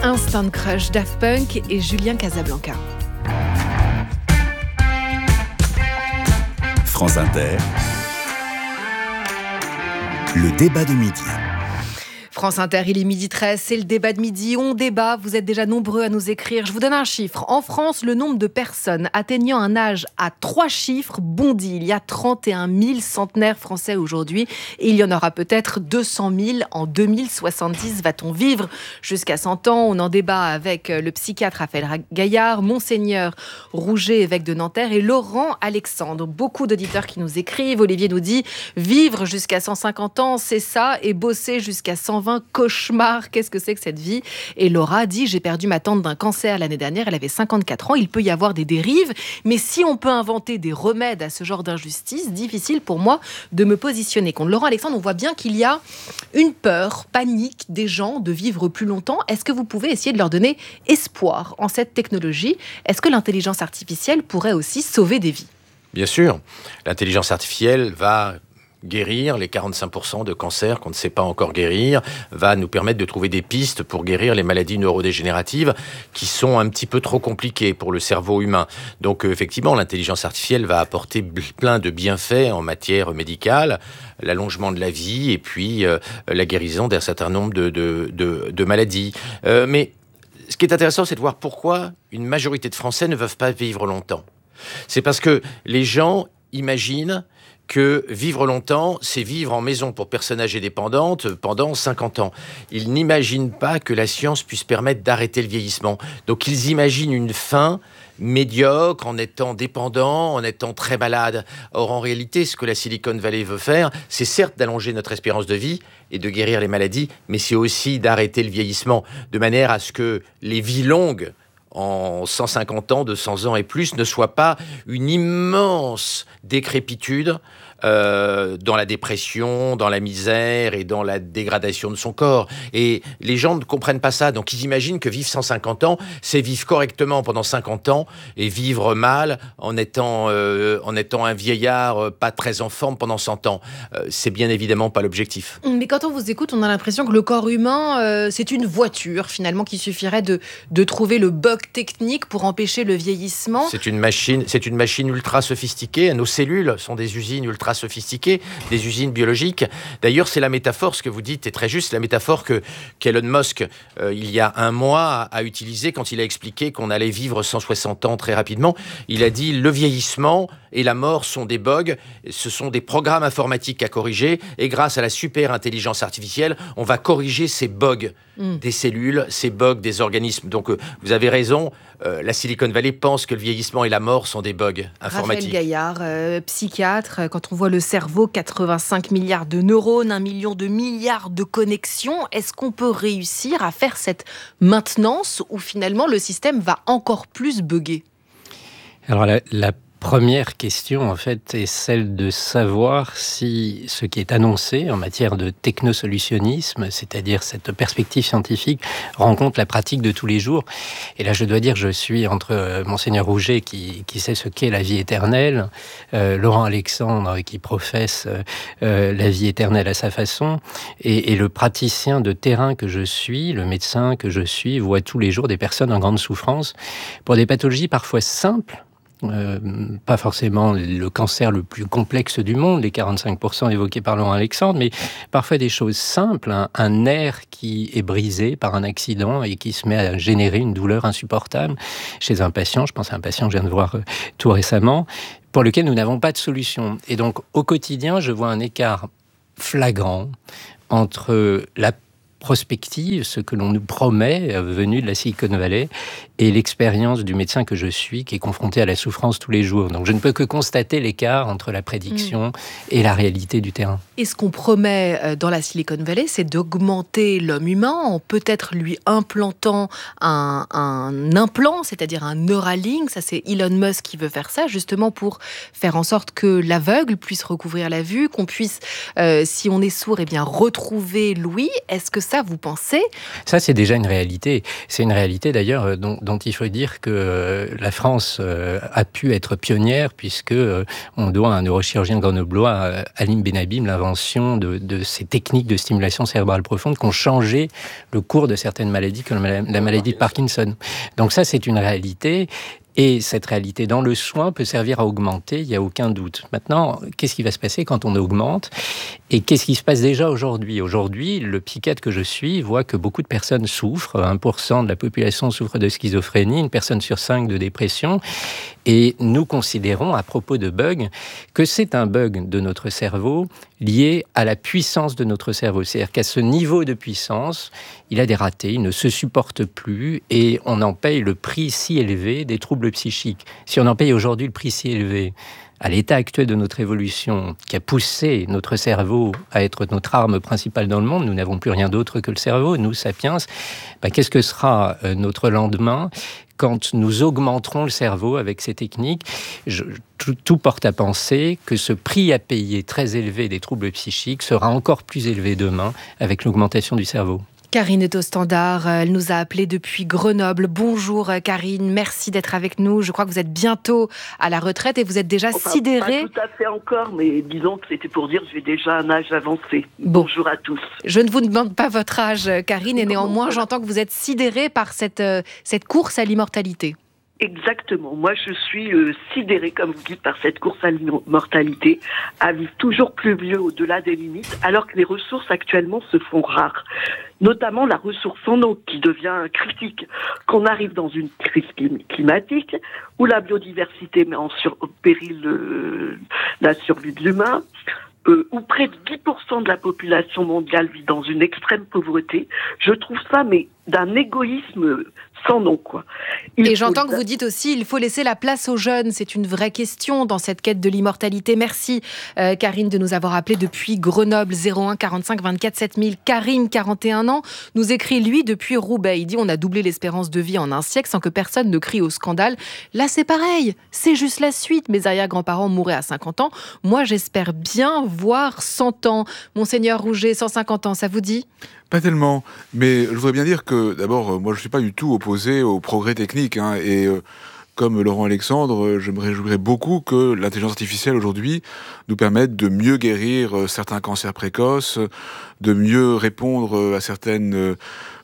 Instant Crush, Daft Punk et Julien Casablanca. France Inter, le débat de midi. France Inter, il est 12h13, c'est le débat de midi, on débat, vous êtes déjà nombreux à nous écrire. Je vous donne un chiffre. En France, le nombre de personnes atteignant un âge à 3 chiffres bondit. Il y a 31 000 centenaires français aujourd'hui et il y en aura peut-être 200 000 en 2070. Va-t-on vivre jusqu'à 100 ans ? On en débat avec le psychiatre Raphaël Gaillard, Monseigneur Rouget, évêque de Nanterre, et Laurent Alexandre. Beaucoup d'auditeurs qui nous écrivent. Olivier nous dit « Vivre jusqu'à 150 ans, c'est ça, et bosser jusqu'à 120, cauchemar, qu'est-ce que c'est que cette vie ?» Et Laura dit « J'ai perdu ma tante d'un cancer l'année dernière, elle avait 54 ans, il peut y avoir des dérives, mais si on peut inventer des remèdes à ce genre d'injustice, difficile pour moi de me positionner. » Contre Laurent Alexandre, on voit bien qu'il y a une peur, panique des gens de vivre plus longtemps. Est-ce que vous pouvez essayer de leur donner espoir en cette technologie ? Est-ce que l'intelligence artificielle pourrait aussi sauver des vies ? Bien sûr, l'intelligence artificielle va guérir les 45% de cancers qu'on ne sait pas encore guérir, va nous permettre de trouver des pistes pour guérir les maladies neurodégénératives qui sont un petit peu trop compliquées pour le cerveau humain. Donc effectivement, l'intelligence artificielle va apporter plein de bienfaits en matière médicale, l'allongement de la vie et puis la guérison d'un certain nombre de maladies. Mais ce qui est intéressant, c'est de voir pourquoi une majorité de Français ne peuvent pas vivre longtemps. C'est parce que les gens imaginent que vivre longtemps, c'est vivre en maison pour personnes âgées dépendantes pendant 50 ans. Ils n'imaginent pas que la science puisse permettre d'arrêter le vieillissement. Donc ils imaginent une fin médiocre, en étant dépendant, en étant très malade. Or, en réalité, ce que la Silicon Valley veut faire, c'est certes d'allonger notre espérance de vie et de guérir les maladies, mais c'est aussi d'arrêter le vieillissement, de manière à ce que les vies longues, en 150 ans, 200 ans et plus, ne soit pas une immense décrépitude dans la dépression, dans la misère et dans la dégradation de son corps. Et les gens ne comprennent pas ça. Donc ils imaginent que vivre 150 ans, c'est vivre correctement pendant 50 ans et vivre mal en étant un vieillard pas très en forme pendant 100 ans. C'est bien évidemment pas l'objectif. Mais quand on vous écoute, on a l'impression que le corps humain, c'est une voiture finalement qui suffirait de trouver le bug technique pour empêcher le vieillissement. C'est une machine ultra sophistiquée. Nos cellules sont des usines ultra sophistiquées, des usines biologiques. D'ailleurs, c'est la métaphore, ce que vous dites est très juste, la métaphore qu'Elon Musk, il y a un mois, a utilisée quand il a expliqué qu'on allait vivre 160 ans très rapidement. Il a dit, le vieillissement et la mort sont des bugs, ce sont des programmes informatiques à corriger, et grâce à la super intelligence artificielle, on va corriger ces bugs des cellules, ces bugs des organismes. Donc, vous avez raison, la Silicon Valley pense que le vieillissement et la mort sont des bugs informatiques. Raphaël Gaillard, psychiatre, quand on voit le cerveau, 85 milliards de neurones, 1 million de milliards de connexions, est-ce qu'on peut réussir à faire cette maintenance où finalement le système va encore plus bugger ? Alors la première question, en fait, est celle de savoir si ce qui est annoncé en matière de technosolutionnisme, c'est-à-dire cette perspective scientifique, rencontre la pratique de tous les jours. Et là, je dois dire, je suis entre Monseigneur Rouget, qui sait ce qu'est la vie éternelle, Laurent Alexandre, qui professe la vie éternelle à sa façon, et le praticien de terrain que je suis, le médecin que je suis, voit tous les jours des personnes en grande souffrance pour des pathologies parfois simples, pas forcément le cancer le plus complexe du monde, les 45% évoqués par Laurent Alexandre, mais parfois des choses simples, un nerf qui est brisé par un accident et qui se met à générer une douleur insupportable chez un patient. Je pense à un patient que je viens de voir tout récemment, pour lequel nous n'avons pas de solution. Et donc, au quotidien, je vois un écart flagrant entre la prospective, ce que l'on nous promet, venu de la Silicon Valley, et l'expérience du médecin que je suis, qui est confronté à la souffrance tous les jours. Donc je ne peux que constater l'écart entre la prédiction et la réalité du terrain. Et ce qu'on promet dans la Silicon Valley, c'est d'augmenter l'homme humain en peut-être lui implantant un implant, c'est-à-dire un Neuralink. Ça, c'est Elon Musk qui veut faire ça, justement pour faire en sorte que l'aveugle puisse recouvrir la vue, qu'on puisse, si on est sourd, eh bien, retrouver l'ouïe. Est-ce que ça, ça, vous pensez? Ça, c'est déjà une réalité. C'est une réalité d'ailleurs dont il faut dire que la France a pu être pionnière, puisque on doit à un neurochirurgien grenoblois, Alim Benhabib, l'invention de ces techniques de stimulation cérébrale profonde qui ont changé le cours de certaines maladies, comme la maladie de Parkinson. Donc ça, c'est une réalité. Et cette réalité dans le soin peut servir à augmenter, il n'y a aucun doute. Maintenant, qu'est-ce qui va se passer quand on augmente? Et qu'est-ce qui se passe déjà aujourd'hui? Aujourd'hui, le psychiatre que je suis voit que beaucoup de personnes souffrent. 1% de la population souffre de schizophrénie, une personne sur 5 de dépression. Et nous considérons, à propos de bugs, que c'est un bug de notre cerveau lié à la puissance de notre cerveau. C'est-à-dire qu'à ce niveau de puissance, il a des ratés, il ne se supporte plus et on en paye le prix si élevé des troubles psychiques. Si on en paye aujourd'hui le prix si élevé, à l'état actuel de notre évolution, qui a poussé notre cerveau à être notre arme principale dans le monde, nous n'avons plus rien d'autre que le cerveau, nous, sapiens, qu'est-ce que sera notre lendemain quand nous augmenterons le cerveau avec ces techniques? Tout porte à penser que ce prix à payer très élevé des troubles psychiques sera encore plus élevé demain avec l'augmentation du cerveau. Karine est au standard, elle nous a appelé depuis Grenoble. Bonjour Karine, merci d'être avec nous. Je crois que vous êtes bientôt à la retraite et vous êtes déjà sidérée. Pas tout à fait encore, mais disons que c'était pour dire que j'ai déjà un âge avancé. Bonjour à tous. Je ne vous demande pas votre âge, Karine, et néanmoins j'entends que vous êtes sidérée par cette course à l'immortalité. Exactement. Moi, je suis sidérée, comme vous dites, par cette course à l'immortalité, à vivre toujours plus vieux au-delà des limites, alors que les ressources actuellement se font rares. Notamment la ressource en eau, qui devient critique. Qu'on arrive dans une crise climatique, où la biodiversité met en péril la survie de l'humain, où près de 10% de la population mondiale vit dans une extrême pauvreté. Je trouve ça, mais d'un égoïsme sans nom, quoi. Et j'entends que vous dites aussi, il faut laisser la place aux jeunes. C'est une vraie question dans cette quête de l'immortalité. Merci, Karine, de nous avoir appelé depuis Grenoble, 01 45 24 7000. Karim, 41 ans, nous écrit, lui, depuis Roubaix. Il dit, on a doublé l'espérance de vie en un siècle sans que personne ne crie au scandale. Là, c'est pareil. C'est juste la suite. Mes arrière-grands-parents mouraient à 50 ans. Moi, j'espère bien voir 100 ans. Monseigneur Rouget, 150 ans, ça vous dit ? Pas tellement, mais je voudrais bien dire que, d'abord, moi je ne suis pas du tout opposé au progrès technique, et comme Laurent Alexandre, je me réjouirais beaucoup que l'intelligence artificielle aujourd'hui nous permette de mieux guérir certains cancers précoces, de mieux répondre à certaines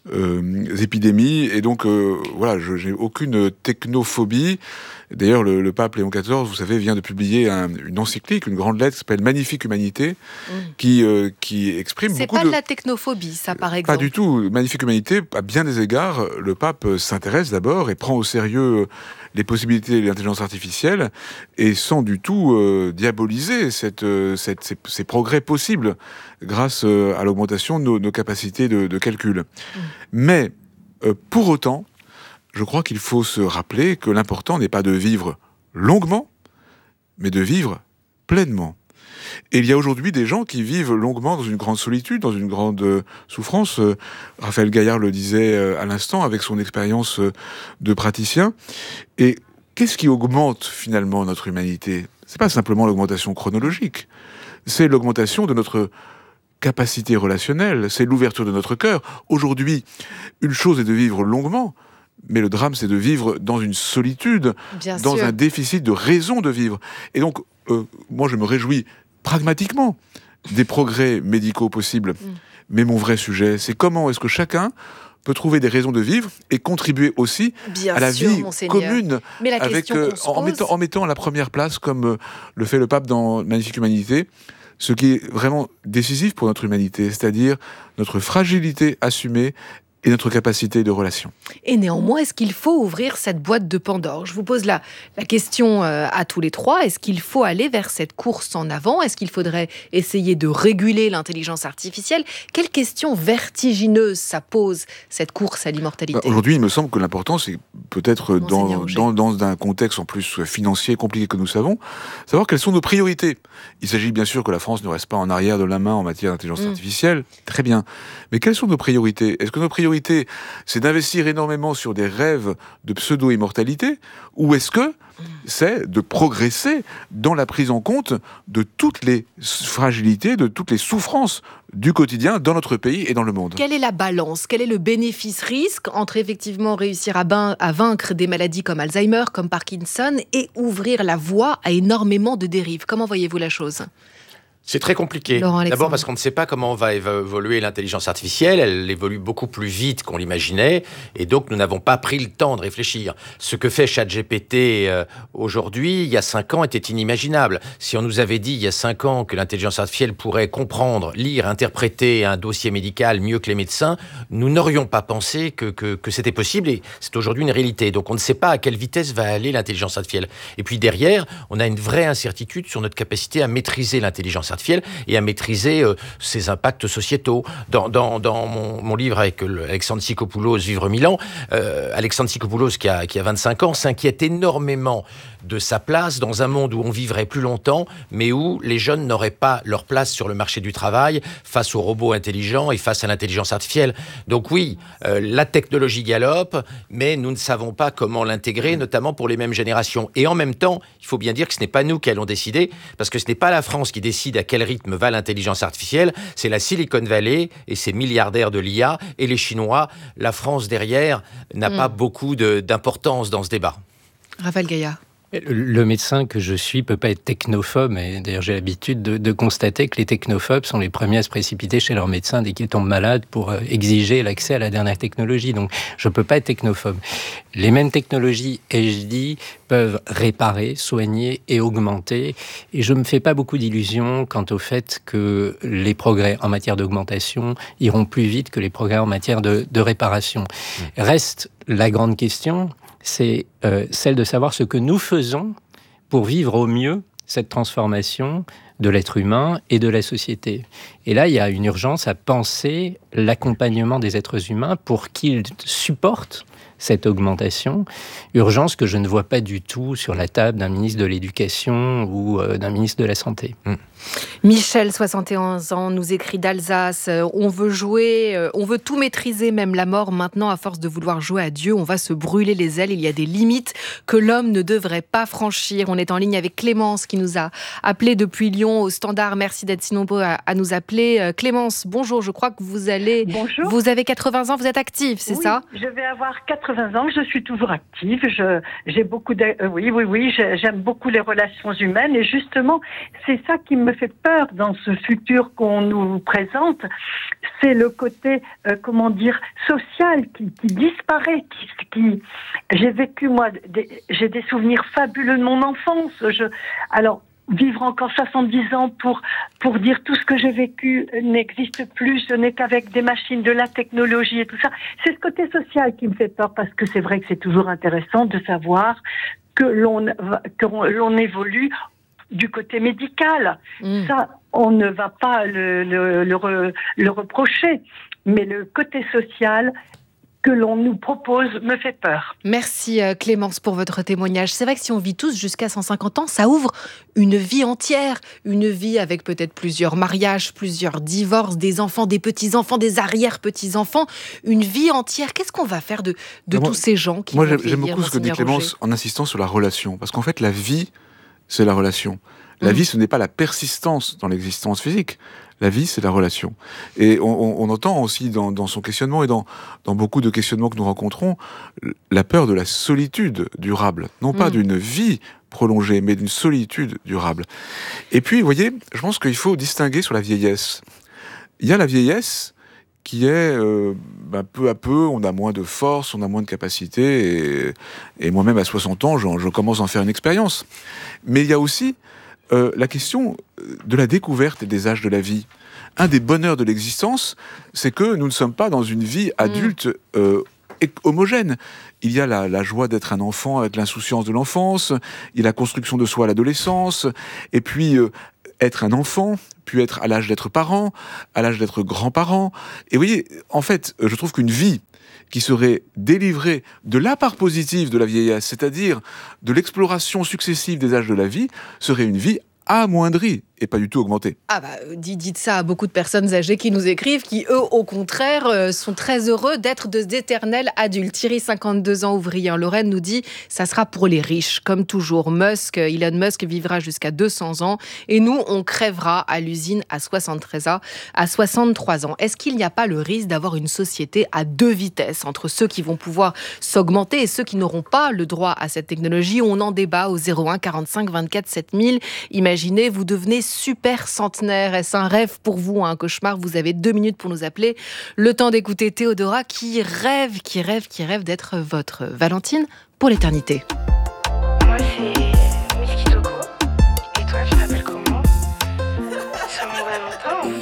épidémies, et donc voilà, je n'ai aucune technophobie. D'ailleurs, le pape Léon XIV, vous savez, vient de publier une encyclique, une grande lettre qui s'appelle Magnifique Humanité, qui exprime beaucoup de... C'est pas de la technophobie, ça, par exemple. Pas du tout. Magnifique Humanité, à bien des égards, le pape s'intéresse d'abord et prend au sérieux les possibilités de l'intelligence artificielle et sans du tout diaboliser ces progrès possibles grâce à l'augmentation de nos capacités de calcul. Mais, pour autant, je crois qu'il faut se rappeler que l'important n'est pas de vivre longuement, mais de vivre pleinement. Et il y a aujourd'hui des gens qui vivent longuement dans une grande solitude, dans une grande souffrance. Raphaël Gaillard le disait à l'instant avec son expérience de praticien. Et qu'est-ce qui augmente finalement notre humanité ? C'est pas simplement l'augmentation chronologique, c'est l'augmentation de notre capacité relationnelle, c'est l'ouverture de notre cœur. Aujourd'hui, une chose est de vivre longuement, mais le drame, c'est de vivre dans une solitude, dans un déficit de raison de vivre. Et donc, moi, je me réjouis pragmatiquement des progrès médicaux possibles. Mais mon vrai sujet, c'est comment est-ce que chacun peut trouver des raisons de vivre et contribuer aussi à la vie commune, en mettant à la première place, comme le fait le pape dans Magnifique Humanité, ce qui est vraiment décisif pour notre humanité, c'est-à-dire notre fragilité assumée et notre capacité de relation. Et néanmoins, est-ce qu'il faut ouvrir cette boîte de Pandore ? Je vous pose la question à tous les trois. Est-ce qu'il faut aller vers cette course en avant ? Est-ce qu'il faudrait essayer de réguler l'intelligence artificielle ? Quelle question vertigineuse ça pose, cette course à l'immortalité ? Aujourd'hui, il me semble que l'important, c'est peut-être dans un contexte en plus financier compliqué que nous savons, savoir quelles sont nos priorités. Il s'agit bien sûr que la France ne reste pas en arrière de la main en matière d'intelligence artificielle. Très bien. Mais quelles sont nos priorités ? Est-ce que nos priorités priorité, c'est d'investir énormément sur des rêves de pseudo-immortalité, ou est-ce que c'est de progresser dans la prise en compte de toutes les fragilités, de toutes les souffrances du quotidien dans notre pays et dans le monde? Quelle est la balance? Quel est le bénéfice-risque entre effectivement réussir à vaincre des maladies comme Alzheimer, comme Parkinson, et ouvrir la voie à énormément de dérives? Comment voyez-vous la chose? C'est très compliqué. D'abord parce qu'on ne sait pas comment va évoluer l'intelligence artificielle. Elle évolue beaucoup plus vite qu'on l'imaginait. Et donc, nous n'avons pas pris le temps de réfléchir. Ce que fait ChatGPT aujourd'hui, il y a 5 ans, était inimaginable. Si on nous avait dit il y a 5 ans que l'intelligence artificielle pourrait comprendre, lire, interpréter un dossier médical mieux que les médecins, nous n'aurions pas pensé que c'était possible. Et c'est aujourd'hui une réalité. Donc, on ne sait pas à quelle vitesse va aller l'intelligence artificielle. Et puis derrière, on a une vraie incertitude sur notre capacité à maîtriser l'intelligence artificielle et à maîtriser ses impacts sociétaux. Dans mon livre avec Alexandre Tsikopoulos, Vivre 1000 ans, Alexandre Tsikopoulos, qui a 25 ans, s'inquiète énormément de sa place dans un monde où on vivrait plus longtemps, mais où les jeunes n'auraient pas leur place sur le marché du travail face aux robots intelligents et face à l'intelligence artificielle. Donc oui, la technologie galope, mais nous ne savons pas comment l'intégrer, notamment pour les mêmes générations. Et en même temps, il faut bien dire que ce n'est pas nous qui allons décider, parce que ce n'est pas la France qui décide à quel rythme va l'intelligence artificielle, c'est la Silicon Valley et ses milliardaires de l'IA et les Chinois. La France derrière n'a pas beaucoup d'importance dans ce débat. Raphaël Gaillard. Le médecin que je suis peut pas être technophobe, et d'ailleurs j'ai l'habitude de constater que les technophobes sont les premiers à se précipiter chez leur médecin dès qu'ils tombent malades pour exiger l'accès à la dernière technologie. Donc je peux pas être technophobe. Les mêmes technologies, ai-je dit, peuvent réparer, soigner et augmenter. Et je me fais pas beaucoup d'illusions quant au fait que les progrès en matière d'augmentation iront plus vite que les progrès en matière de réparation. Reste la grande question, c'est celle de savoir ce que nous faisons pour vivre au mieux cette transformation de l'être humain et de la société. Et là, il y a une urgence à penser l'accompagnement des êtres humains pour qu'ils supportent cette augmentation, urgence que je ne vois pas du tout sur la table d'un ministre de l'Éducation ou d'un ministre de la Santé. Michel, 71 ans, nous écrit d'Alsace. On veut jouer, on veut tout maîtriser, même la mort. Maintenant, à force de vouloir jouer à Dieu, on va se brûler les ailes. Il y a des limites que l'homme ne devrait pas franchir. On est en ligne avec Clémence qui nous a appelé depuis Lyon au standard. Merci d'être si nombreux à nous appeler. Clémence, bonjour. Je crois que vous allez... Bonjour. Vous avez 80 ans, vous êtes active, c'est ça? Je vais avoir 80 ans, je suis toujours active. J'ai beaucoup j'aime beaucoup les relations humaines et justement, c'est ça qui me fait peur dans ce futur qu'on nous présente, c'est le côté, social qui disparaît. J'ai vécu, moi, j'ai des souvenirs fabuleux de mon enfance. Alors, vivre encore 70 ans pour dire tout ce que j'ai vécu n'existe plus, ce n'est qu'avec des machines, de la technologie et tout ça. C'est ce côté social qui me fait peur, parce que c'est vrai que c'est toujours intéressant de savoir que l'on évolue du côté médical. Ça, on ne va pas le reprocher, mais le côté social que l'on nous propose me fait peur. Merci Clémence pour votre témoignage. C'est vrai que si on vit tous jusqu'à 150 ans, ça ouvre une vie entière. Une vie avec peut-être plusieurs mariages, plusieurs divorces, des enfants, des petits-enfants, des arrière-petits-enfants. Une vie entière. Qu'est-ce qu'on va faire de tous ces gens qui vont vieillir? Moi, j'aime beaucoup ce que dit Clémence en insistant sur la relation. Parce qu'en fait, la vie, c'est la relation. La vie, ce n'est pas la persistance dans l'existence physique. La vie, c'est la relation. Et on entend aussi dans son questionnement et dans beaucoup de questionnements que nous rencontrons, la peur de la solitude durable. Non pas d'une vie prolongée, mais d'une solitude durable. Et puis, vous voyez, je pense qu'il faut distinguer sur la vieillesse. Il y a la vieillesse qui est, peu à peu, on a moins de force, on a moins de capacité, et moi-même, à 60 ans, je commence à en faire une expérience. Mais il y a aussi la question de la découverte et des âges de la vie. Un des bonheurs de l'existence, c'est que nous ne sommes pas dans une vie adulte homogène. Il y a la joie d'être un enfant avec l'insouciance de l'enfance, il y a la construction de soi à l'adolescence, et puis être un enfant, puis être à l'âge d'être parent, à l'âge d'être grand-parent. Et vous voyez, en fait, je trouve qu'une vie qui serait délivrée de la part positive de la vieillesse, c'est-à-dire de l'exploration successive des âges de la vie, serait une vie amoindrie et pas du tout augmenter. Dites ça à beaucoup de personnes âgées qui nous écrivent, qui eux, au contraire, sont très heureux d'être d'éternels adultes. Thierry, 52 ans, ouvrier en Lorraine, nous dit « ça sera pour les riches ». Comme toujours, Elon Musk vivra jusqu'à 200 ans et nous, on crèvera à l'usine à 63 ans. Est-ce qu'il n'y a pas le risque d'avoir une société à deux vitesses entre ceux qui vont pouvoir s'augmenter et ceux qui n'auront pas le droit à cette technologie? On en débat au 01 45 24 7000. Imaginez, vous devenez super centenaire. Est-ce un rêve pour vous, un cauchemar? Vous avez 2 minutes pour nous appeler. Le temps d'écouter Théodora qui rêve d'être votre Valentine pour l'éternité.